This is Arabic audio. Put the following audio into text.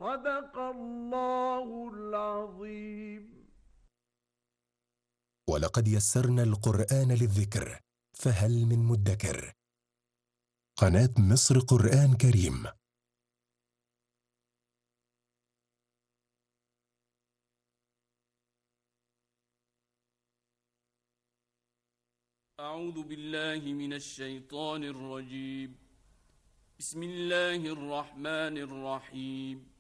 صدق الله العظيم. ولقد يسرنا القرآن للذكر فهل من مدكر. قناة مصر قرآن كريم. أعوذ بالله من الشيطان الرجيم. بسم الله الرحمن الرحيم.